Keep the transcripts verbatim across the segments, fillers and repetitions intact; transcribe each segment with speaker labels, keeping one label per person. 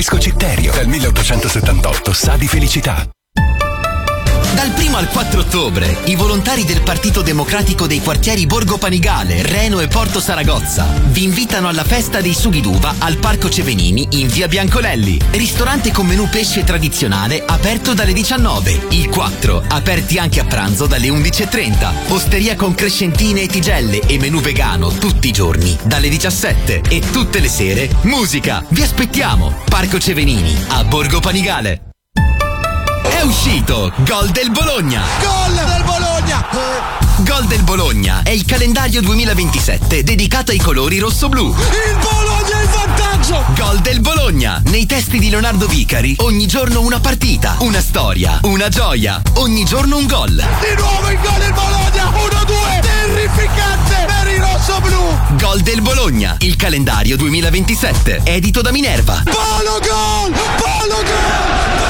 Speaker 1: Rinfresco Citterio, dal milleottocentosettantotto sa di felicità.
Speaker 2: Dal primo al quattro ottobre, i volontari del Partito Democratico dei quartieri Borgo Panigale, Reno e Porto Saragozza vi invitano alla festa dei sughi d'uva al Parco Cevenini in via Biancolelli. Ristorante con menù pesce tradizionale aperto dalle diciannove. Il quattro, aperti anche a pranzo dalle undici e trenta. Osteria con crescentine e tigelle e menù vegano tutti i giorni dalle diciassette. E tutte le sere, musica. Vi aspettiamo. Parco Cevenini a Borgo Panigale. È uscito Gol del Bologna!
Speaker 3: Gol del Bologna!
Speaker 2: Gol del Bologna è il calendario duemilaventisette dedicato ai colori rosso-blu.
Speaker 3: Il Bologna è in vantaggio!
Speaker 2: Gol del Bologna! Nei testi di Leonardo Vicari, ogni giorno una partita, una storia, una gioia, ogni giorno un gol.
Speaker 3: Di nuovo il gol del Bologna! uno due! Terrificante per i rosso-blu!
Speaker 2: Gol del Bologna, il calendario duemilaventisette, edito da Minerva.
Speaker 3: Polo gol! Polo gol!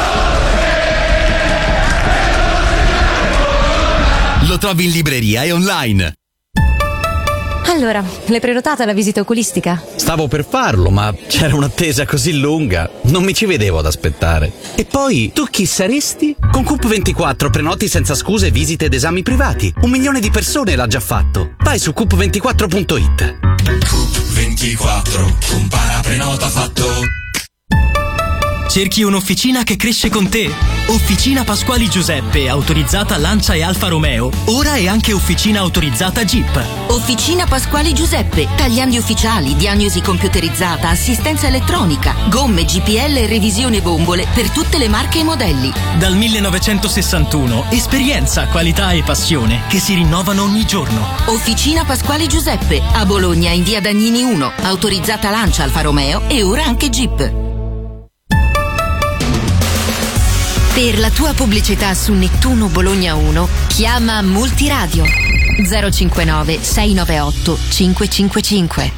Speaker 2: Lo trovi in libreria e online.
Speaker 4: Allora, l'hai prenotata la visita oculistica?
Speaker 5: Stavo per farlo, ma c'era un'attesa così lunga, non mi ci vedevo ad aspettare. E poi, tu chi saresti? Con Coop ventiquattro prenoti senza scuse visite ed esami privati. Un milione di persone l'ha già fatto. Vai su coop ventiquattro punto it.
Speaker 6: Coop ventiquattro, compara prenota fatto.
Speaker 7: Cerchi un'officina che cresce con te? Officina Pasquali Giuseppe, autorizzata Lancia e Alfa Romeo, ora è anche officina autorizzata Jeep.
Speaker 8: Officina Pasquali Giuseppe, tagliandi ufficiali, diagnosi computerizzata, assistenza elettronica, gomme, G P L e revisione bombole per tutte le marche e modelli.
Speaker 7: Dal millenovecentosessantuno, esperienza, qualità e passione che si rinnovano ogni giorno.
Speaker 8: Officina Pasquali Giuseppe, a Bologna in via Dagnini uno, autorizzata Lancia, Alfa Romeo e ora anche Jeep.
Speaker 4: Per la tua pubblicità su Nettuno Bologna uno, chiama Multiradio zero cinquantanove sei novantotto cinquecentocinquantacinque.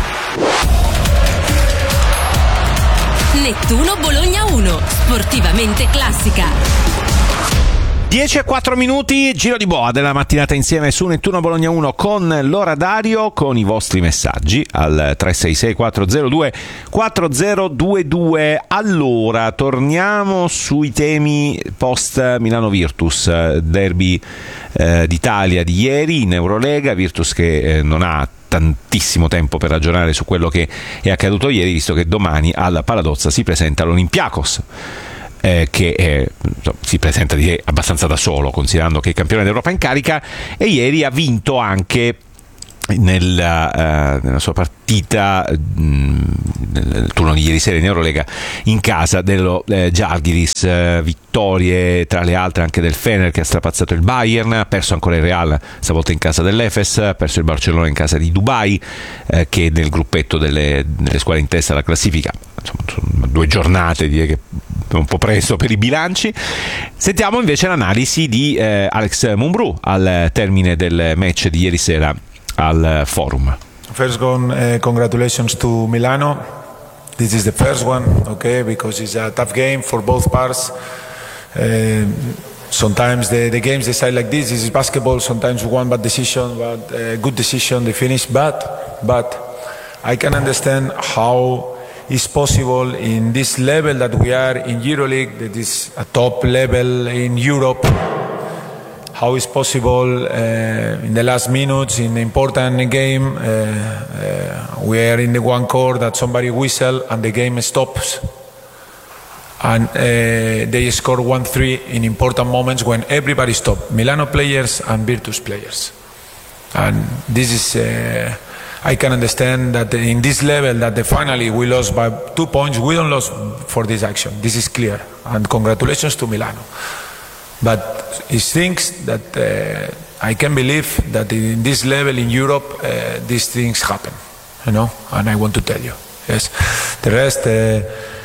Speaker 8: Nettuno Bologna uno, sportivamente classica.
Speaker 9: dieci e quattro minuti, giro di boa della mattinata insieme su Nettuno Bologna uno con l'oradario, con i vostri messaggi al tre sei sei quattro zero due quattro zero due due. Allora, torniamo sui temi post Milano Virtus, derby eh, d'Italia di ieri in Eurolega. Virtus che eh, non ha tantissimo tempo per ragionare su quello che è accaduto ieri, visto che domani al Paladozza si presenta l'Olympiakos. Eh, che eh, si presenta direi abbastanza da solo, considerando che è campione d'Europa in carica, e ieri ha vinto anche nella, uh, nella sua partita mh, nel turno di ieri sera in Eurolega in casa dello eh, Žalgiris. Uh, vittorie tra le altre anche del Fener, che ha strapazzato il Bayern, ha perso ancora il Real stavolta in casa dell'Efes, ha perso il Barcellona in casa di Dubai, eh, che nel gruppetto delle, delle squadre in testa alla classifica. Insomma, sono due giornate, direi che è un po' presto per i bilanci. Sentiamo invece l'analisi di eh, Alex Mumbrú al termine del match di ieri sera al Forum.
Speaker 10: First one, uh, congratulations to Milano. This is the first one, okay, because it's a tough game for both parts. Uh, sometimes the, the games decide like this. This is basketball. Sometimes one bad decision, but uh, good decision they finish. But but I can understand how it's possible in this level that we are in EuroLeague, that is a top level in Europe. How is possible uh, in the last minutes in the important game uh, uh, we are in the one court that somebody whistle and the game stops, and uh, they score one three in important moments when everybody stopped, Milano players and Virtus players. And this is uh, I can understand that in this level that the finally we lost by two points. We don't lose for this action, this is clear, and congratulations to Milano. But it's things that uh, I can believe that in this level in Europe uh, these things happen, you know, and I want to tell you. Yes, the rest uh,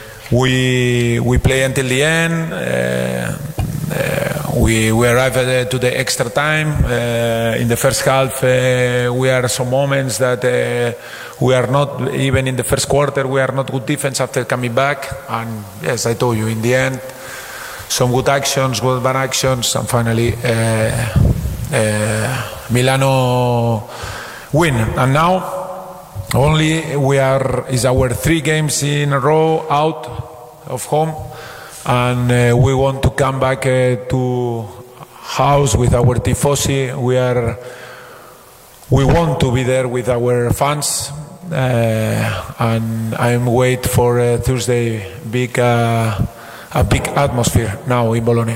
Speaker 10: we we play until the end. Uh, uh, we we arrive uh, to the extra time. Uh, in the first half, uh, we are some moments that uh, we are not even in the first quarter. We are not good defense after coming back, and yes, I told you in the end. Some good actions, good bad actions, and finally uh, uh, Milano win. And now only we are is our three games in a row out of home, and uh, we want to come back uh, to house with our tifosi. We are, we want to be there with our fans, uh, and I'm wait for uh, Thursday big uh, a big atmosphere now in Bologna.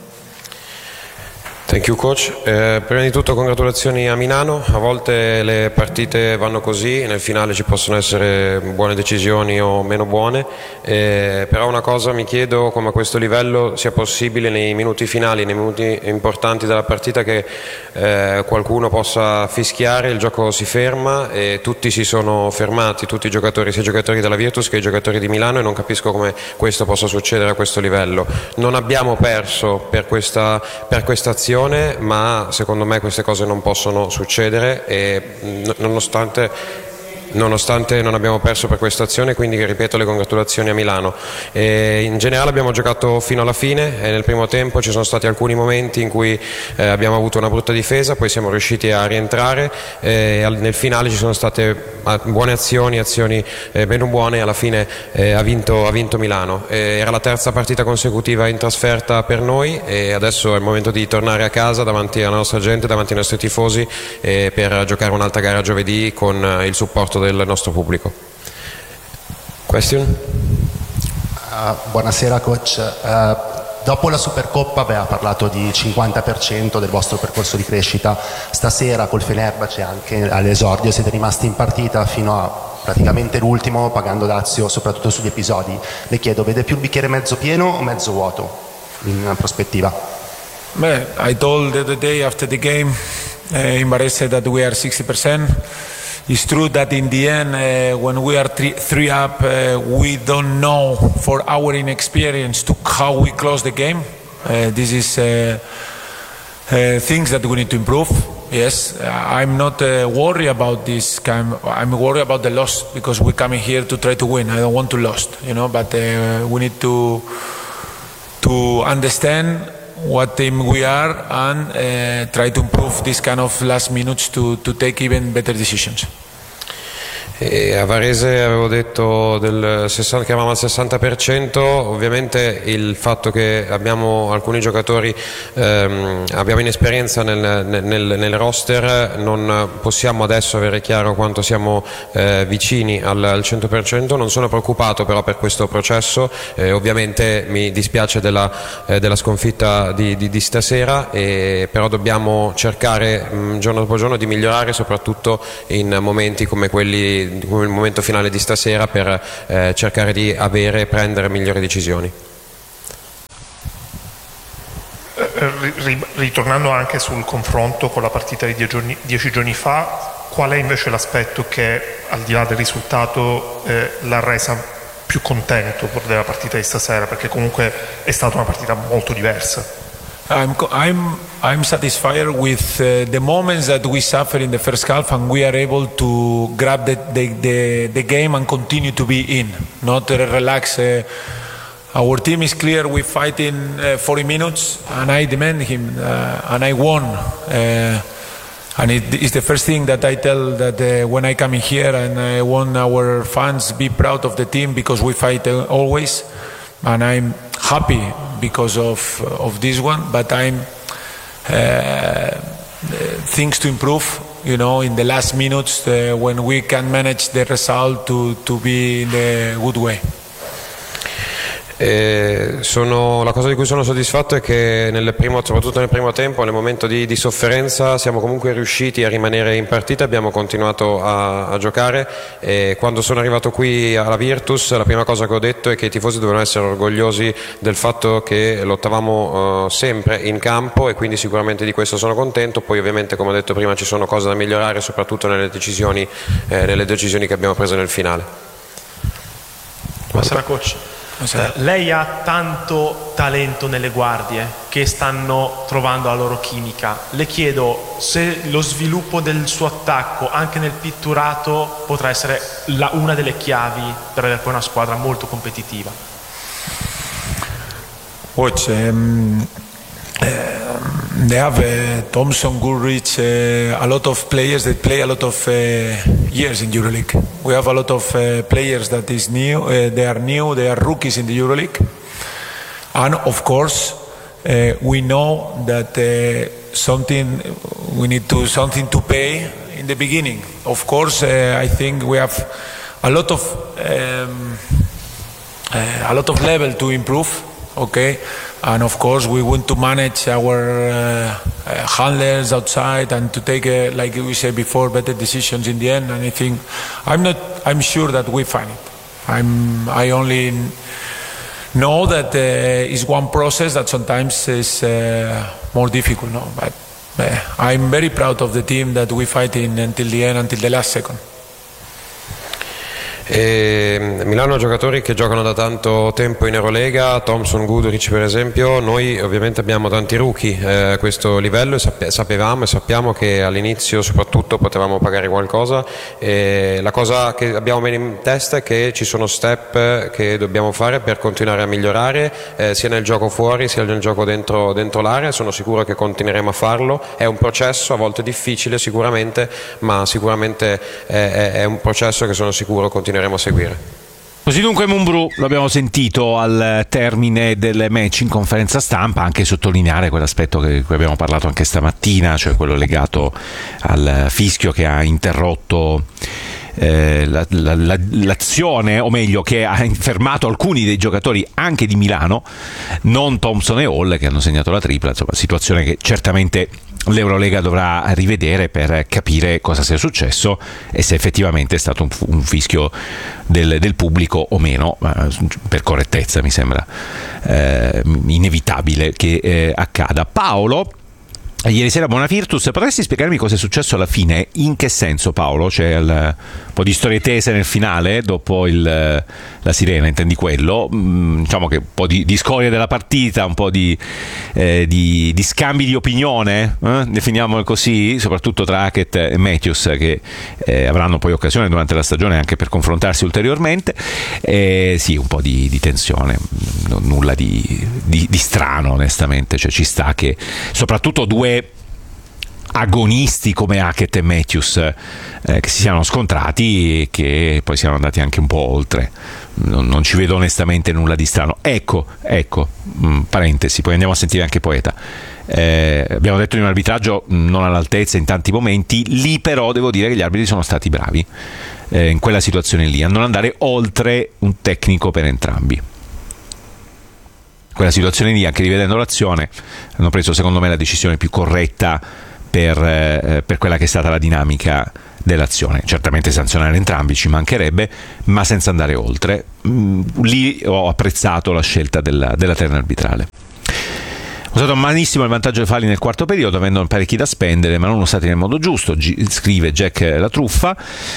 Speaker 11: Thank you coach. Eh, prima di tutto congratulazioni a Milano, a volte le partite vanno così, nel finale ci possono essere buone decisioni o meno buone, eh, però una cosa mi chiedo, come a questo livello sia possibile nei minuti finali, nei minuti importanti della partita, che eh, qualcuno possa fischiare, il gioco si ferma e tutti si sono fermati, tutti i giocatori, sia i giocatori della Virtus che i giocatori di Milano, e non capisco come questo possa succedere a questo livello. Non abbiamo perso per questa, per questa azione, ma secondo me queste cose non possono succedere, e nonostante nonostante non abbiamo perso per questa azione, quindi ripeto le congratulazioni a Milano. E in generale abbiamo giocato fino alla fine, e nel primo tempo ci sono stati alcuni momenti in cui eh, abbiamo avuto una brutta difesa, poi siamo riusciti a rientrare, e nel finale ci sono state buone azioni, azioni eh, meno buone, e alla fine eh, ha, vinto, ha vinto Milano. E era la terza partita consecutiva in trasferta per noi, e adesso è il momento di tornare a casa davanti alla nostra gente, davanti ai nostri tifosi, eh, per giocare un'altra gara giovedì con eh, il supporto del nostro pubblico. Question?
Speaker 12: Uh, buonasera coach. Uh, dopo la Supercoppa aveva parlato di cinquanta per cento del vostro percorso di crescita. Stasera col Fenerbahce anche all'esordio siete rimasti in partita fino a praticamente l'ultimo, pagando dazio soprattutto sugli episodi. Le chiedo, vede più il bicchiere mezzo pieno o mezzo vuoto in prospettiva?
Speaker 10: Man, I told the other day after the game uh, in Varese that we are sixty percent. It's true that in the end, uh, when we are three, three up, uh, we don't know for our inexperience to how we close the game. Uh, this is uh, uh, things that we need to improve. Yes, I'm not uh, worried about this. Kind of, I'm worried about the loss, because we're coming here to try to win. I don't want to lose, you know. But uh, we need to to understand what team we are, and uh, try to improve this kind of last minutes to, to take even better decisions.
Speaker 11: E a Varese avevo detto del sessanta, che eravamo al sessanta per cento. Ovviamente il fatto che abbiamo alcuni giocatori, ehm, abbiamo inesperienza nel, nel, nel roster, non possiamo adesso avere chiaro quanto siamo eh, vicini al, al cento per cento. Non sono preoccupato però per questo processo, eh, ovviamente mi dispiace della, eh, della sconfitta di, di, di stasera, e però dobbiamo cercare mh, giorno dopo giorno di migliorare, soprattutto in momenti come quelli, come il momento finale di stasera, per eh, cercare di avere e prendere migliori decisioni.
Speaker 13: Ritornando anche sul confronto con la partita di dieci giorni, dieci giorni fa, qual è invece l'aspetto che, al di là del risultato, eh, l'ha resa più contento della partita di stasera? Perché comunque è stata una partita molto diversa.
Speaker 10: I'm, I'm, I'm satisfied with uh, the moments that we suffer in the first half, and we are able to grab the, the, the, the game and continue to be in, not uh, relax. Uh, our team is clear, we fight in uh, forty minutes, and I demand him, uh, and I won. Uh, and it is the first thing that I tell, that uh, when I come in here, and I want our fans be proud of the team, because we fight uh, always, and I'm happy because of of this one, but I'm uh, things to improve, you know, in the last minutes, uh, when we can manage the result to to be in the good way.
Speaker 11: E sono, la cosa di cui sono soddisfatto è che nel primo, soprattutto nel primo tempo, nel momento di, di sofferenza, siamo comunque riusciti a rimanere in partita, abbiamo continuato a, a giocare, e quando sono arrivato qui alla Virtus la prima cosa che ho detto è che i tifosi dovevano essere orgogliosi del fatto che lottavamo uh, sempre in campo, e quindi sicuramente di questo sono contento. Poi ovviamente, come ho detto prima, ci sono cose da migliorare, soprattutto nelle decisioni, eh, nelle decisioni che abbiamo preso nel finale.
Speaker 14: Buonasera coach. Eh, lei ha tanto talento nelle guardie che stanno trovando la loro chimica. Le chiedo se lo sviluppo del suo attacco anche nel pitturato potrà essere la, una delle chiavi per avere poi una squadra molto competitiva.
Speaker 10: Coach, um, uh, they have uh, Thompson, Goodrich, uh, a lot of players that play a lot of uh, years in EuroLeague. We have a lot of uh, players that is new. Uh, they are new. They are rookies in the EuroLeague, and of course, uh, we know that uh, something we need to something to pay in the beginning. Of course, uh, I think we have a lot of um, uh, a lot of level to improve. Okay, and of course we want to manage our uh, uh, handlers outside and to take, a, like we said before, better decisions in the end. And I think I'm not. I'm sure that we find it. I'm. I only know that uh, it's one process that sometimes is uh, more difficult. No, but uh, I'm very proud of the team that we fight in until the end, until the last second.
Speaker 11: E Milano ha giocatori che giocano da tanto tempo in Eurolega, Thompson, Goodrich per esempio. Noi ovviamente abbiamo tanti rookie eh, a questo livello e sape- sapevamo e sappiamo che all'inizio soprattutto potevamo pagare qualcosa, e la cosa che abbiamo bene in testa è che ci sono step che dobbiamo fare per continuare a migliorare eh, sia nel gioco fuori sia nel gioco dentro, dentro l'area. Sono sicuro che continueremo a farlo, è un processo a volte difficile sicuramente, ma sicuramente è, è un processo che sono sicuro continueremo a seguire.
Speaker 9: Così dunque Mumbrú, lo abbiamo sentito al termine del match in conferenza stampa, anche sottolineare quell'aspetto che cui abbiamo parlato anche stamattina, cioè quello legato al fischio che ha interrotto eh, la, la, la, l'azione, o meglio che ha fermato alcuni dei giocatori anche di Milano, non Thompson e Hall che hanno segnato la tripla. Insomma, situazione che certamente l'Eurolega dovrà rivedere per capire cosa sia successo e se effettivamente è stato un, un fischio del, del pubblico o meno. Per correttezza mi sembra eh, inevitabile che eh, accada. Paolo, ieri sera buona Virtus, potresti spiegarmi cosa è successo alla fine? In che senso, Paolo? C'è il, un po' di storie tese nel finale dopo il, la sirena, intendi quello? Mm, diciamo che un po' di, di scoria della partita, un po' di, eh, di, di scambi di opinione, eh? definiamolo così, soprattutto tra Hackett e Matthews, che eh, avranno poi occasione durante la stagione anche per confrontarsi ulteriormente. Eh, sì, un po' di, di tensione, n- nulla di, di, di strano onestamente, cioè ci sta che soprattutto due agonisti come Hackett e Matthews eh, che si siano scontrati e che poi siano andati anche un po' oltre. Non, non ci vedo onestamente nulla di strano. Ecco, ecco, mh, parentesi, poi andiamo a sentire anche Poeta. Eh, abbiamo detto di un arbitraggio non all'altezza in tanti momenti, lì però devo dire che gli arbitri sono stati bravi eh, in quella situazione lì a non andare oltre un tecnico per entrambi. Quella situazione lì, anche rivedendo l'azione, hanno preso secondo me la decisione più corretta per, eh, per quella che è stata la dinamica dell'azione. Certamente sanzionare entrambi, ci mancherebbe, ma senza andare oltre. Mm, lì ho apprezzato la scelta della, della terna arbitrale. Ho usato malissimo il vantaggio dei falli nel quarto periodo, avendo parecchi da spendere, ma non usati nel modo giusto, G- scrive Jack La Truffa.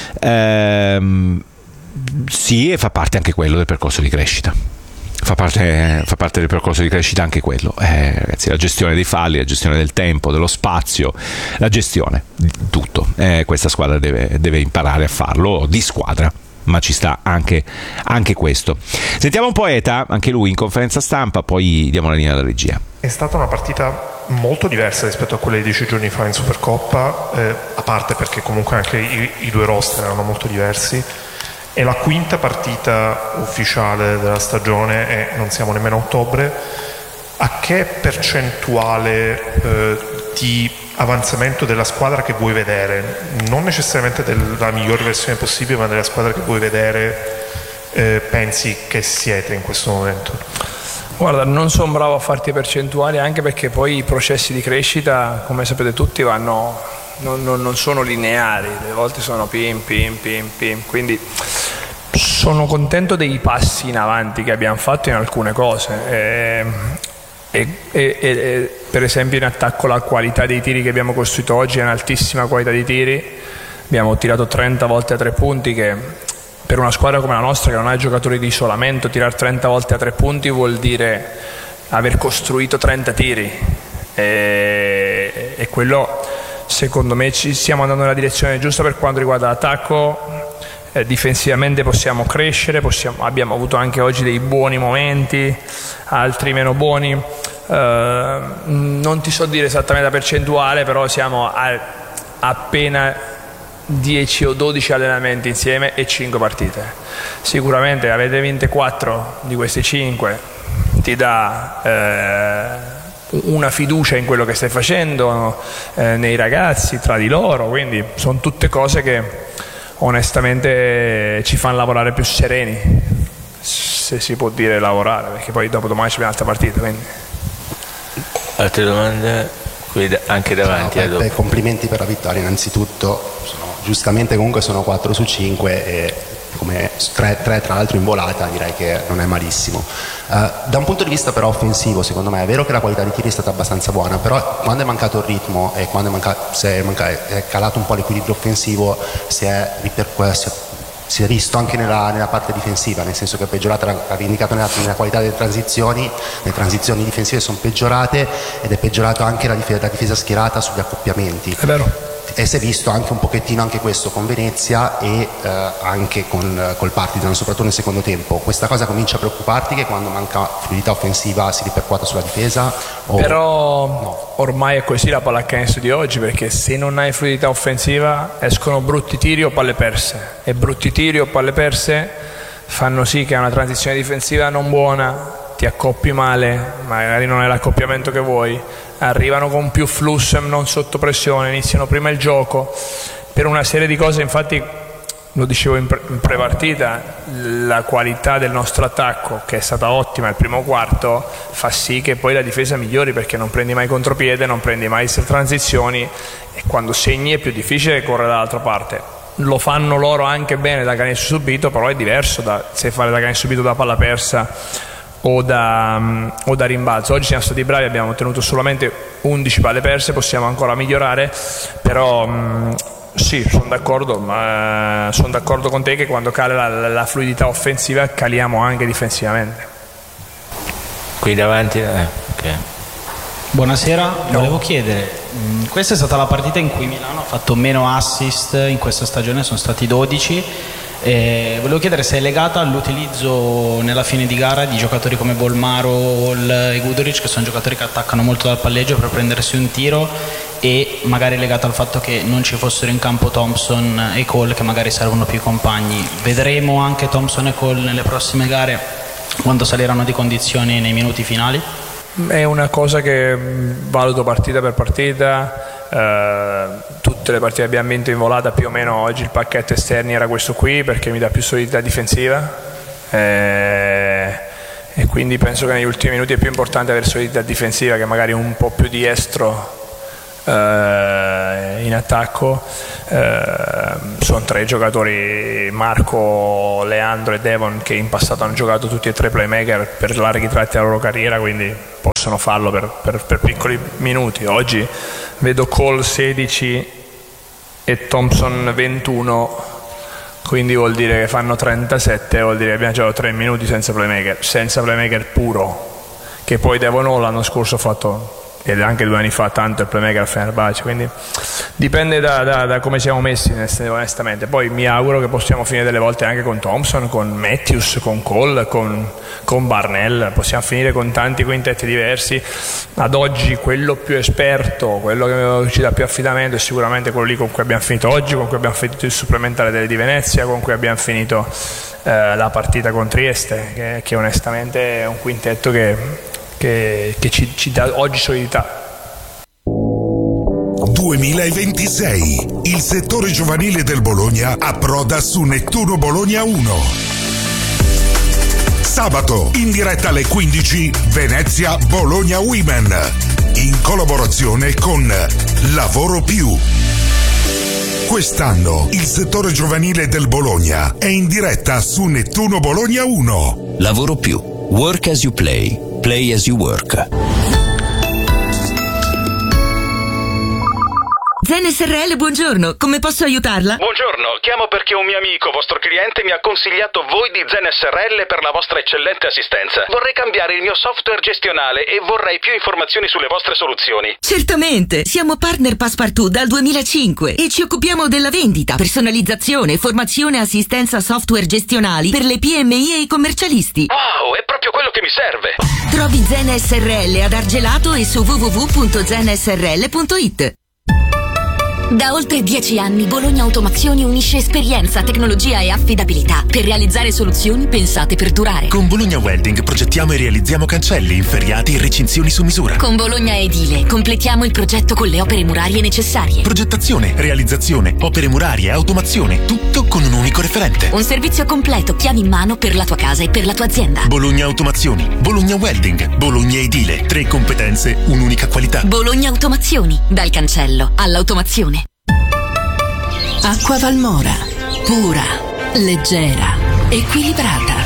Speaker 9: Ehm, sì, e fa parte anche quello del percorso di crescita. Fa parte, fa parte del percorso di crescita anche quello, eh, ragazzi, la gestione dei falli, la gestione del tempo, dello spazio, la gestione di tutto. Eh, questa squadra deve, deve imparare a farlo di squadra, ma ci sta anche, anche questo. Sentiamo un Poeta, anche lui in conferenza stampa, poi diamo la linea alla regia.
Speaker 13: È stata una partita molto diversa rispetto a quelle di dieci giorni fa in Supercoppa, eh, a parte perché comunque anche i, i due roster erano molto diversi. È la quinta partita ufficiale della stagione e non siamo nemmeno a ottobre. A che percentuale eh, di avanzamento della squadra che vuoi vedere, non necessariamente della migliore versione possibile, ma della squadra che vuoi vedere, eh, pensi che siete in questo momento?
Speaker 15: Guarda, non sono bravo a farti percentuali, anche perché poi i processi di crescita, come sapete tutti, vanno non, non, non sono lineari, delle volte sono pim pim pim pim, quindi sono contento dei passi in avanti che abbiamo fatto in alcune cose. E, e, e, e, per esempio in attacco la qualità dei tiri che abbiamo costruito oggi è un'altissima qualità di tiri, abbiamo tirato trenta volte a tre punti, che per una squadra come la nostra che non ha giocatori di isolamento, tirare trenta volte a tre punti vuol dire aver costruito trenta tiri, e, e quello secondo me ci stiamo andando nella direzione giusta per quanto riguarda l'attacco. Eh, difensivamente possiamo crescere, possiamo, abbiamo avuto anche oggi dei buoni momenti, altri meno buoni. eh, non ti so dire esattamente la percentuale, però siamo a appena dieci o dodici allenamenti insieme e cinque partite. Sicuramente avete vinto quattro di questi cinque, ti dà eh, una fiducia in quello che stai facendo, eh, nei ragazzi, tra di loro, quindi sono tutte cose che onestamente ci fanno lavorare più sereni, se si può dire lavorare, perché poi dopo domani c'è un'altra partita. Quindi.
Speaker 16: Altre domande? Qui anche davanti.
Speaker 12: No, beh, complimenti per la vittoria innanzitutto, sono, giustamente comunque sono quattro su cinque e come tre tra l'altro in volata, direi che non è malissimo. Uh, da un punto di vista però offensivo, secondo me è vero che la qualità di tiri è stata abbastanza buona, però quando è mancato il ritmo e quando è, manca- se è, manca- è calato un po' l'equilibrio offensivo, si è, ripercuosso, si è visto anche nella, nella parte difensiva, nel senso che è peggiorata, ha indicato nella, nella qualità delle transizioni, le transizioni difensive sono peggiorate ed è peggiorata anche la difesa, la difesa schierata sugli accoppiamenti.
Speaker 15: È vero.
Speaker 12: E si è visto anche un pochettino anche questo con Venezia e eh, anche con, col Partizan, soprattutto nel secondo tempo. Questa cosa comincia a preoccuparti, che quando manca fluidità offensiva si ripercuota sulla difesa? O...
Speaker 15: Però no. Ormai è così la pallacanestro di oggi, perché se non hai fluidità offensiva escono brutti tiri o palle perse, e brutti tiri o palle perse fanno sì che una transizione difensiva non buona, ti accoppi male, magari non è l'accoppiamento che vuoi, arrivano con più flusso e non sotto pressione, iniziano prima il gioco, per una serie di cose. Infatti lo dicevo in, pre- in prepartita, la qualità del nostro attacco, che è stata ottima il primo quarto, fa sì che poi la difesa migliori, perché non prendi mai contropiede, non prendi mai transizioni, e quando segni è più difficile correre dall'altra parte. Lo fanno loro anche bene da canestro subito, però è diverso da se fare da canestro subito da palla persa o da, um, o da rimbalzo. Oggi siamo stati bravi, abbiamo ottenuto solamente undici palle perse, possiamo ancora migliorare, però um, sì, sono d'accordo, ma sono d'accordo con te che quando cala la, la fluidità offensiva caliamo anche difensivamente.
Speaker 16: Qui davanti, eh, ok.
Speaker 17: Buonasera, volevo chiedere, mh, questa è stata la partita in cui Milano ha fatto meno assist in questa stagione, sono stati dodici. Eh, volevo chiedere se è legata all'utilizzo nella fine di gara di giocatori come Bolmaro e Guduric, che sono giocatori che attaccano molto dal palleggio per prendersi un tiro, e magari è legata al fatto che non ci fossero in campo Thompson e Cole, che magari servono più compagni. Vedremo anche Thompson e Cole nelle prossime gare quando saliranno di condizioni nei minuti finali?
Speaker 15: È una cosa che valuto partita per partita. Uh, tutte le partite che abbiamo vinto in volata più o meno oggi il pacchetto esterni era questo qui, perché mi dà più solidità difensiva, e, e quindi penso che negli ultimi minuti è più importante avere solidità difensiva che magari un po' più di estro uh, in attacco. Uh, sono tre giocatori, Marco, Leandro e Devon, che in passato hanno giocato tutti e tre playmaker per larghi tratti della loro carriera, quindi possono farlo per, per, per piccoli minuti. Oggi vedo Cole sedici e Thompson ventuno, quindi vuol dire che fanno trentasette, vuol dire che abbiamo giocato tre minuti senza playmaker, senza playmaker puro, che poi Devon l'anno scorso ha fatto, ed anche due anni fa, tanto il playmaker a Fenerbahce, quindi dipende da, da, da come siamo messi onestamente. Poi mi auguro che possiamo finire delle volte anche con Thompson, con Matthews, con Cole, con, con Barnell, possiamo finire con tanti quintetti diversi. Ad oggi quello più esperto, quello che ci dà più affidamento è sicuramente quello lì con cui abbiamo finito oggi, con cui abbiamo finito il supplementare delle di Venezia, con cui abbiamo finito eh, la partita con Trieste, che, che onestamente è un quintetto che che, che ci, ci dà oggi solidità.
Speaker 18: duemilaventisei. Il settore giovanile del Bologna approda su Nettuno Bologna uno. Sabato, in diretta alle quindici, Venezia Bologna Women, in collaborazione con Lavoro Più. Quest'anno il settore giovanile del Bologna è in diretta su Nettuno Bologna uno.
Speaker 2: Lavoro Più. Work as you play. Play as you work.
Speaker 8: Zen S R L, buongiorno, come posso aiutarla?
Speaker 19: Buongiorno, chiamo perché un mio amico, vostro cliente, mi ha consigliato voi di Zen S R L per la vostra eccellente assistenza. Vorrei cambiare il mio software gestionale e vorrei più informazioni sulle vostre soluzioni.
Speaker 8: Certamente, siamo partner Passepartout dal duemilacinque e ci occupiamo della vendita, personalizzazione, formazione e assistenza software gestionali per le P M I e i commercialisti.
Speaker 19: Wow, è proprio quello che mi serve!
Speaker 8: Trovi Zen Zen S R L ad Argelato e su w w w punto zen s r l punto i t.
Speaker 4: Da oltre dieci anni Bologna Automazioni unisce esperienza, tecnologia e affidabilità per realizzare soluzioni pensate per durare.
Speaker 20: Con Bologna Welding progettiamo e realizziamo cancelli, inferriati e recinzioni su misura.
Speaker 4: Con Bologna Edile completiamo il progetto con le opere murarie necessarie.
Speaker 20: Progettazione, realizzazione, opere murarie, automazione, tutto con un unico referente.
Speaker 4: Un servizio completo, chiavi in mano per la tua casa e per la tua azienda.
Speaker 20: Bologna Automazioni, Bologna Welding, Bologna Edile, tre competenze, un'unica qualità.
Speaker 4: Bologna Automazioni, dal cancello all'automazione.
Speaker 21: Acqua Valmora, pura, leggera, equilibrata.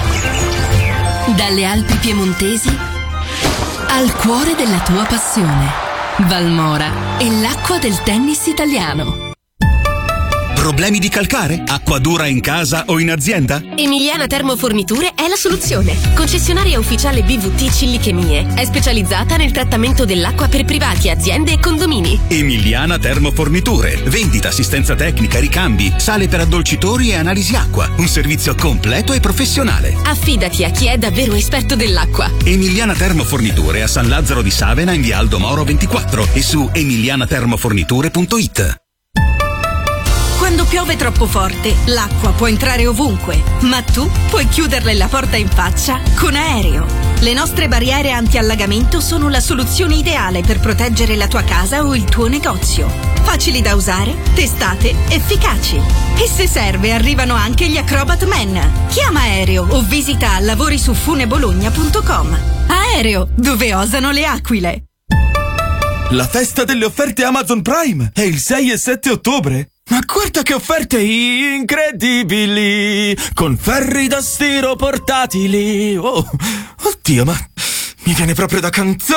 Speaker 21: Dalle Alpi piemontesi al cuore della tua passione. Valmora è l'acqua del tennis italiano.
Speaker 1: Problemi di calcare? Acqua dura in casa o in azienda?
Speaker 22: Emiliana Termoforniture è la soluzione. Concessionaria ufficiale B V T Cillichemie. È specializzata nel trattamento dell'acqua per privati, aziende e condomini.
Speaker 1: Emiliana Termoforniture. Vendita, assistenza tecnica, ricambi, sale per addolcitori e analisi acqua. Un servizio completo e professionale.
Speaker 22: Affidati a chi è davvero esperto dell'acqua.
Speaker 1: Emiliana Termoforniture a San Lazzaro di Savena in via Aldo Moro ventiquattro e su emiliana termoforniture punto i t.
Speaker 22: Quando piove troppo forte, l'acqua può entrare ovunque, ma tu puoi chiuderle la porta in faccia con Aereo. Le nostre barriere anti-allagamento sono la soluzione ideale per proteggere la tua casa o il tuo negozio. Facili da usare, testate, efficaci. E se serve arrivano anche gli Acrobat Men. Chiama Aereo o visita lavori su funebologna punto com. Aereo, dove osano le aquile.
Speaker 23: La festa delle offerte Amazon Prime è il sei e sette ottobre. Ma guarda che offerte incredibili! Con ferri da stiro portatili! Oh, oddio, ma mi viene proprio da cantare!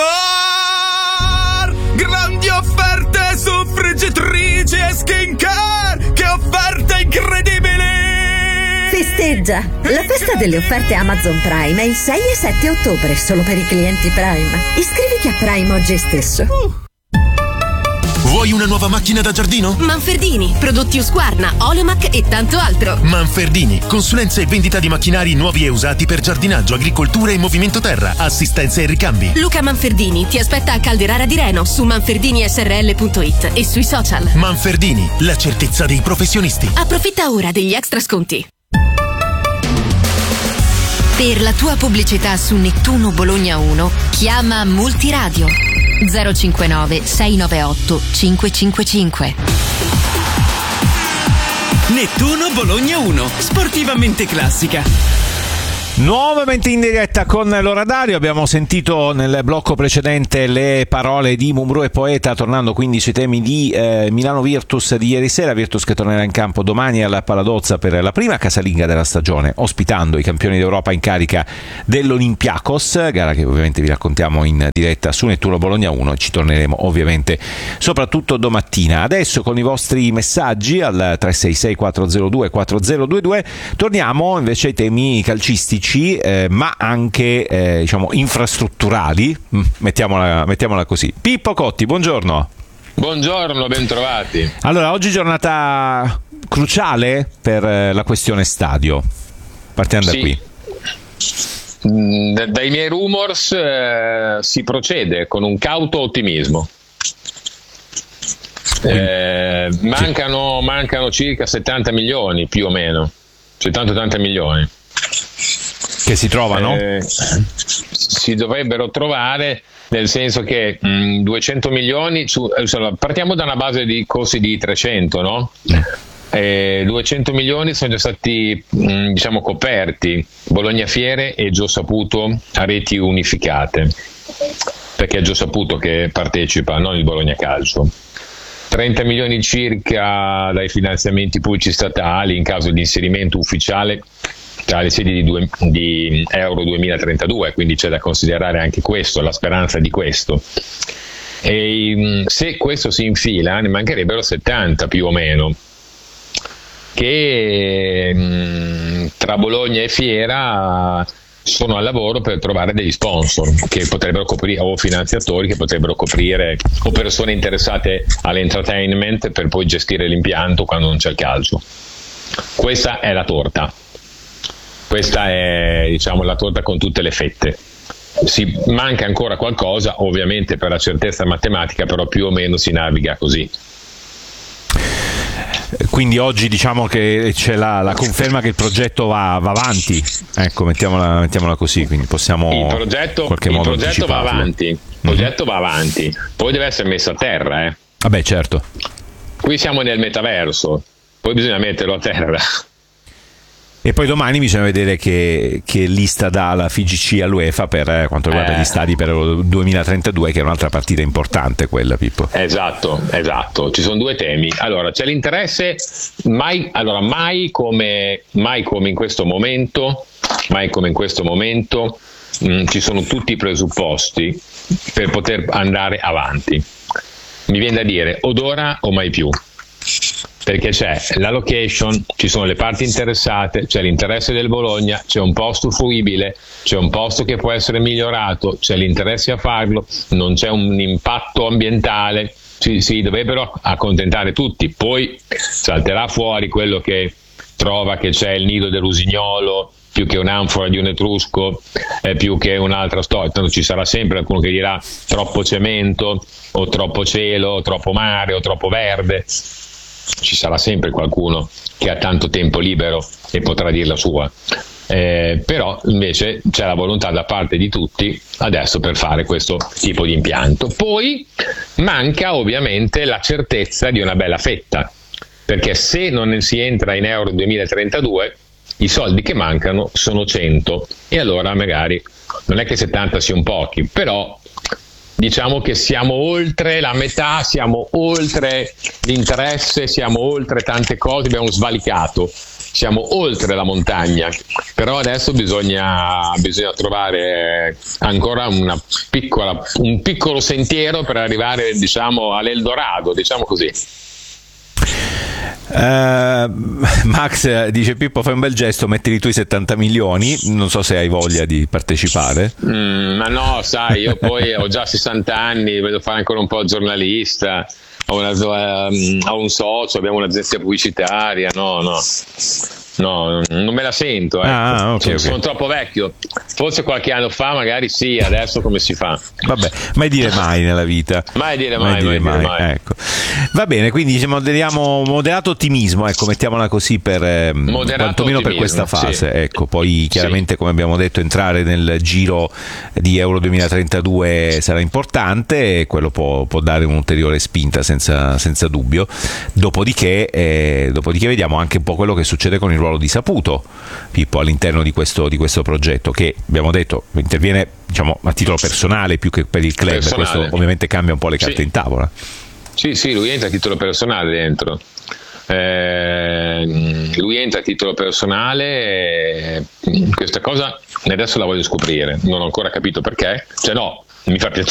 Speaker 23: Grandi offerte su friggitrici e skincare! Che offerte incredibili!
Speaker 24: Festeggia! La festa delle offerte Amazon Prime è il sei e sette ottobre, solo per i clienti Prime. Iscriviti a Prime oggi stesso.
Speaker 23: Uh.
Speaker 20: Vuoi una nuova macchina da giardino?
Speaker 22: Manfredini, prodotti Husqvarna, Oleomac e tanto altro.
Speaker 20: Manfredini, consulenza e vendita di macchinari nuovi e usati per giardinaggio, agricoltura e movimento terra, assistenza e ricambi.
Speaker 22: Luca Manfredini ti aspetta a Calderara di Reno su manferdini s r l punto i t e sui social.
Speaker 20: Manfredini, la certezza dei professionisti.
Speaker 22: Approfitta ora degli extra sconti.
Speaker 4: Per la tua pubblicità su Nettuno Bologna uno, chiama Multiradio zero cinquantanove sei novantaotto cinquecentocinquantacinque.
Speaker 7: Nettuno Bologna uno, sportivamente classica.
Speaker 9: Nuovamente in diretta con l'Oradario, abbiamo sentito nel blocco precedente le parole di Mumbrù e Poeta, tornando quindi sui temi di eh, Milano Virtus di ieri sera. Virtus che tornerà in campo domani alla Paladozza per la prima casalinga della stagione, ospitando i campioni d'Europa in carica dell'Olympiakos, gara che ovviamente vi raccontiamo in diretta su Nettuno Bologna uno e ci torneremo ovviamente soprattutto domattina. Adesso con i vostri messaggi al tre sei sei quattro zero due quattro zero due due torniamo invece ai temi calcistici, Eh, ma anche eh, diciamo infrastrutturali, mettiamola, mettiamola così. Pippo Cotti, buongiorno.
Speaker 25: Buongiorno, bentrovati.
Speaker 9: Allora, oggi giornata cruciale per eh, la questione stadio. Partiamo
Speaker 25: sì.
Speaker 9: da qui.
Speaker 25: Dai miei rumors eh, si procede con un cauto ottimismo. Eh, mancano, mancano circa settanta milioni più o meno, settanta ottanta milioni.
Speaker 9: Che si trovano?
Speaker 25: Eh, si dovrebbero trovare, nel senso che mh, duecento milioni su, insomma, partiamo da una base di costi di trecento, no? Eh, duecento milioni sono già stati mh, diciamo coperti Bologna Fiere e Gio Saputo a reti unificate, perché è Gio Saputo che partecipa, non il Bologna Calcio. trenta milioni circa dai finanziamenti pubblici statali in caso di inserimento ufficiale tra le sedi di, due, di Euro duemilatrentadue, quindi c'è da considerare anche questo, la speranza di questo. E se questo si infila ne mancherebbero settanta più o meno, che mh, tra Bologna e Fiera sono al lavoro per trovare degli sponsor che potrebbero coprire, o finanziatori che potrebbero coprire, o persone interessate all'entertainment per poi gestire l'impianto quando non c'è il calcio. Questa è la torta. Questa è, diciamo, la torta con tutte le fette. si manca ancora qualcosa, ovviamente per la certezza matematica, però più o meno si naviga così.
Speaker 9: Quindi oggi diciamo che c'è la, la conferma che il progetto va, va avanti, ecco, mettiamola, mettiamola così, quindi possiamo
Speaker 25: il progetto,
Speaker 9: in qualche
Speaker 25: il
Speaker 9: modo
Speaker 25: progetto va
Speaker 9: anticiparlo.
Speaker 25: avanti, il progetto mm-hmm. va avanti, poi deve essere messo a terra, eh.
Speaker 9: Vabbè, certo.
Speaker 25: Qui siamo nel metaverso, poi bisogna metterlo a terra.
Speaker 9: E poi domani bisogna vedere che, che lista dà la F I G C all'UEFA per eh, quanto riguarda
Speaker 25: eh.
Speaker 9: gli stadi per il duemilatrentadue, che è un'altra partita importante quella, Pippo.
Speaker 25: Esatto, esatto. Ci sono due temi. Allora, c'è l'interesse, mai, allora, mai come, mai come in questo momento, mai come in questo momento, mh, ci sono tutti i presupposti per poter andare avanti. Mi viene da dire, od ora o mai più. Perché c'è la location, ci sono le parti interessate, c'è l'interesse del Bologna, c'è un posto fruibile, c'è un posto che può essere migliorato, c'è l'interesse a farlo, non c'è un impatto ambientale, si, si dovrebbero accontentare tutti. Poi salterà fuori quello che trova che c'è il nido dell'usignolo più che un'anfora di un etrusco, eh, più che un'altra storia. Tanto ci sarà sempre qualcuno che dirà troppo cemento, o troppo cielo, o troppo mare, o troppo verde. Ci sarà sempre qualcuno che ha tanto tempo libero e potrà dire la sua, eh, però invece c'è la volontà da parte di tutti adesso per fare questo tipo di impianto. Poi manca ovviamente la certezza di una bella fetta, perché se non si entra in Euro duemilatrentadue i soldi che mancano sono cento, e allora magari non è che settanta siano pochi, però diciamo che siamo oltre la metà, siamo oltre l'interesse, siamo oltre tante cose, abbiamo svalicato, siamo oltre la montagna, però adesso bisogna, bisogna trovare ancora una piccola, un piccolo sentiero per arrivare, diciamo, all'Eldorado, diciamo così.
Speaker 9: Uh, Max dice: Pippo, fai un bel gesto, mettili tu i settanta milioni, non so se hai voglia di partecipare.
Speaker 25: Mm, ma no, sai, io poi ho già sessanta anni, vedo fare ancora un po' il giornalista, ho, una, ho un socio, abbiamo un'agenzia pubblicitaria, no, no. No, non me la sento, ecco.
Speaker 9: ah, okay,
Speaker 25: sono,
Speaker 9: okay.
Speaker 25: sono troppo vecchio. Forse qualche anno fa magari sì, adesso come si fa?
Speaker 9: Vabbè, mai dire mai nella vita.
Speaker 25: Mai dire mai, mai,
Speaker 9: dire
Speaker 25: mai,
Speaker 9: mai.
Speaker 25: Dire mai.
Speaker 9: Ecco. Va bene, quindi moderiamo moderato ottimismo, ecco, mettiamola così, per eh, quantomeno per questa fase,
Speaker 25: sì.
Speaker 9: Ecco, poi chiaramente sì. Come abbiamo detto, entrare nel giro di Euro duemilatrentadue sarà importante e quello può, può dare un'ulteriore spinta senza, senza dubbio. Dopodiché, eh, dopodiché vediamo anche un po' quello che succede con il ruolo di Saputo, Pippo, all'interno di questo, di questo progetto, che abbiamo detto interviene, diciamo, a titolo personale più che per il club. Personale. Questo ovviamente cambia un po' le carte sì. in tavola.
Speaker 25: Sì, sì, lui entra a titolo personale dentro. Eh, lui entra a titolo personale, eh, questa cosa adesso la voglio scoprire, non ho ancora capito perché, cioè no, mi fa piacere